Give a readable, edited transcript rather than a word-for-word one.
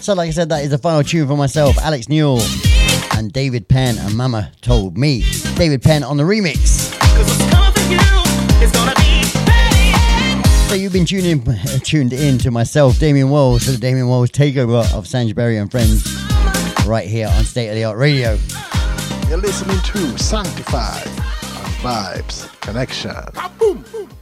So like I said, that is the final tune for myself, Alex Newell, and David Penn and Mama Told Me. David Penn on the remix. So you've been tuned in to myself, Damien Walls, to the Damien Walls takeover of Sanjbury and Friends right here on State of the Art Radio. You're listening to Sanctified on Vibes Connection. Kaboom!